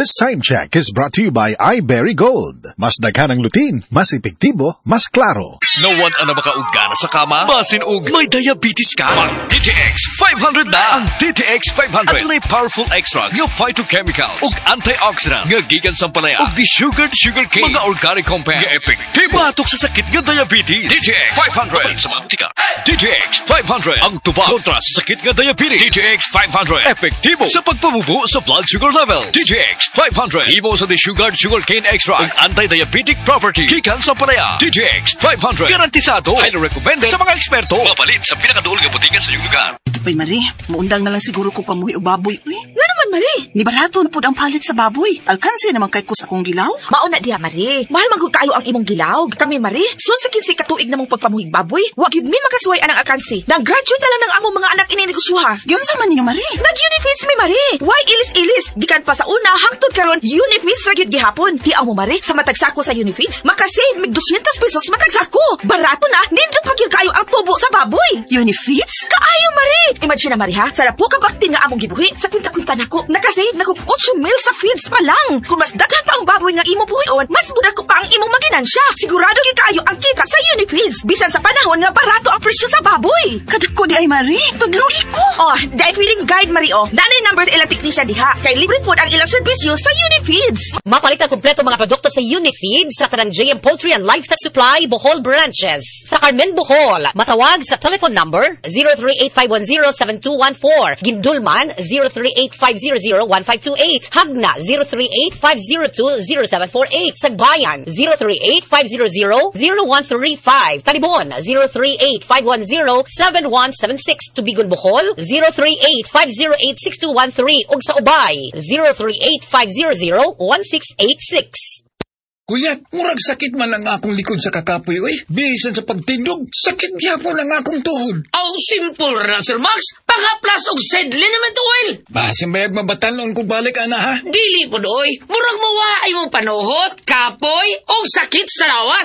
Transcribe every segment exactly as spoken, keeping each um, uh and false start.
This time check is brought to you by iBerry Gold. Mas daghan ang lutin, mas epektibo, mas klaro. Nawan ang makaugana sa kama, basin ug may diabetes ka. Ang D T X five hundred na. Ang D T X five hundred. At powerful extracts nga phytochemicals ug antioxidants nga gikan sa palaya ug di-sugared sugarcane. Mga organic compounds nga epektibo batok sa sakit nga diabetes. D T X five hundred. Sa mga butika. D T X five hundred. Ang tubag kontra sa sakit nga diabetes. D T X five hundred. Epektibo sa pagpabubo sa blood sugar level. D T X five hundred. Imo sa di-sugared sugarcane extract ug anti-diabetic property. Gikan sa palaya. D T X five hundred. Garantisado. Highly recommended sa mga eksperto. Mapalit sa pinakaduol nga butika sa iyong lugar. Uy, Marie, maundang na lang siguro ko pamuhi o baboy. Uy, nga naman, Marie. Ni barato na po ang palit sa baboy. Alkansi naman kay ko sa akong gilaw. Mauna diha, Marie. Mahal magod kayo ang imong gilaw. Kami, Marie, susikin si katuig namong pagpamuhig baboy. Wag yun mi makasuway anang alkansi. Nag-graduate na lang ng among mga anak ininegosyoha. Yun sa man niyo, Marie. Nag-Unifeeds mi, Marie. Why ilis-ilis? Gikan pa sa una, hangtod karon Unifeeds ra gyud gihapon. Hiaw mo, Marie, sa matagsako sa Unifeeds, makasave mig two hundred pesos matagsako. Barato na, nindot pa gyud kayo ang tubo sa baboy. Unifeeds? Kaayo, Marie. Imagine na, Marie, ha? Sarap po kabaktin nga among gibuhi. Sa kwinta-kwinta nako, nakasave nako eight mil sa feeds pa lang. Kung mas daghan pa ang baboy nga imo buhion, mas muda ko pa ang imong maginansya. Sigurado gyud kayo ang kita sa Unifeeds. Bisan sa panahon nga barato ang presyo sa baboy. Kadako di ay, Marie. Tudluhi ko. Oh, dahil feeling guide, Marie, oh. Nanay numbers ilang technician diha. Kay libre po ang ilang serbisyo sa Unifeeds. Mapalit ang kumpleto mga produkto sa Unifeeds sa kanang J M Poultry and Livestock Supply, Bohol branches. Sa Carmen, Bohol, matawag sa telephone number zero three eight five one zero seven two one four. Gindulman, zero three eight five zero zero one five two eight. Hagna, zero three eight five zero two zero seven four eight. Sagbayan, zero three eight five zero zero zero one three five. Talibon, zero three eight five one zero seven one seven six. Tubigon, Bohol, zero three eight five zero eight six two one three. Ug sa Ubay, zero three eight five zero zero one six eight six. Kuya, murag sakit man ang akong likod sa kakapoy, oy. Bisan sa pagtindog, sakit gyapon ang akong tuhod. Aw, simple ra, Sir Max. Pangaplas og sedlin naman to, oil. Basin bayag mabatalon kung balik, ana, ha? Dili po, oy. Murag mawaay mong panuhot, kapoy, og sakit sa lawas.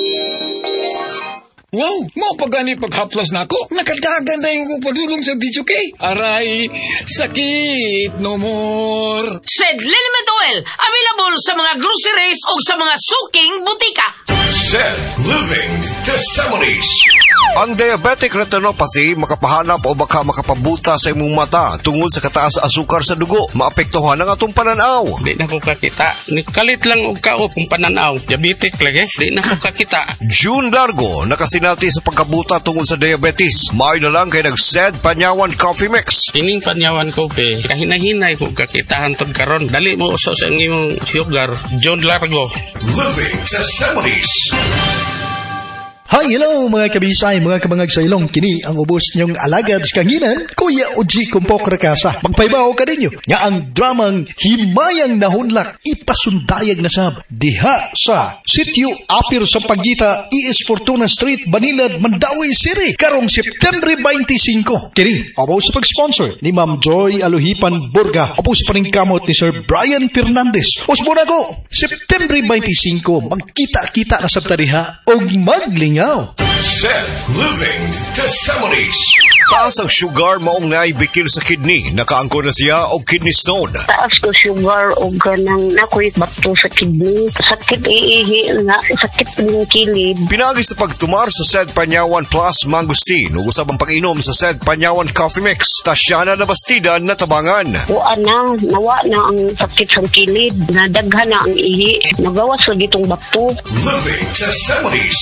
Wow, mo pa gani paghaplas na ako. Nakadagan na yung padulong sa video kay. Aray, sakit no more. Sedlin naman to, oil. Available sa mga groceries o sa mga suking butika. Zed Living Testimonies. Ang diabetic retinopathy makapahanap o baka makapabuta sa imong mata tungod sa kataas sa asukar sa dugo. Maapektuhan ang atong pananaw. Di na ko kakita. Nikalit lang og kao kung pananaw. Diabetic lagi. Di na ko kakita. June Largo nakasinati sa pagkabuta tungod sa diabetes. Maayo na lang kay nag-Zed Panyawan Coffee Mix. Ining Panyawan Coffee, kahinahinay ko kakitahan tod karon. Dali mo uso sa imong sugar. June Largo. Living Testimonies. Hi, hello mga kabisay, mga kabangag sa ilong. Kini ang ubos niyong alagad sa kanginan, Kuya Oji Kumpok Rakasa. Magpaibaw ka ninyo nga ang dramang Himayang Nahunlak ipasundayag na sab diha sa Sitio Apir sa Pagita, E S Fortuna Street, Banilad, Mandawi City, karong September twenty-five. Kini, abaw sa pag-sponsor ni Ma'am Joy Aluhipan Burga, abaw sa paningkamot ni Sir Brian Fernandez. Usmuna ko, September twenty-five, magkita-kita na sab tariha og maglingaw. Zed Living Testimonies. Taas ang sugar maong naibikil sa kidney. Nakaangko na siya og kidney stone. Taas ko sugar o ganang nakoy bato sa kidney. Sakit iihi nga, sakit ng kilid. Pinagi sa pagtumar sa Zed Panyawan Plus Mangustin ug usab ang pag-inom sa Zed Panyawan Coffee Mix. Tasyana na bastida na tabangan. Wa na, nawa na ang sakit sa kilid. Nadaghan na ang ihi. Nagawas sa gitong bato. Living Testimonies.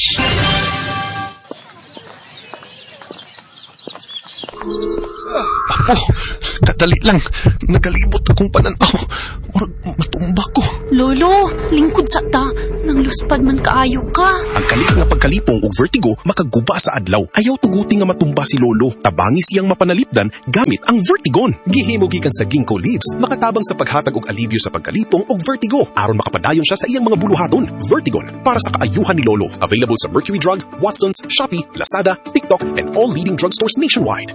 Apo, kadali lang. Nagalibot akong pananaw. Murag matumba ko. Lolo, lingkod sa ta. Nang luspad man kaayo ka. Ang kalit nga pagkalipong og vertigo makaguba sa adlaw. Ayaw tuguti nga matumba si Lolo. Tabangi siyang mapanalipdan gamit ang Vertigon. Gihimo gikan sa ginkgo leaves. Makatabang sa paghatag og alibyo sa pagkalipong og vertigo. Aron makapadayon siya sa iyang mga buluhaton. Vertigon, para sa kaayuhan ni Lolo. Available sa Mercury Drug, Watson's, Shopee, Lazada, TikTok, and all leading drugstores nationwide.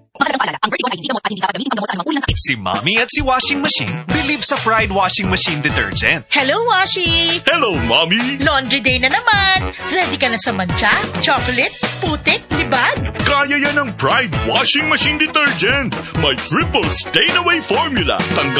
Si Mommy at si Washing Machine believe sa Pride Washing Machine Detergent. Hello, Washi! Hello, Mommy! Laundry day na naman. Ready ka na sa mancha, chocolate, putik, libag? Kaya yan ang Pride Washing Machine Detergent. May triple stain-away formula. Tanggal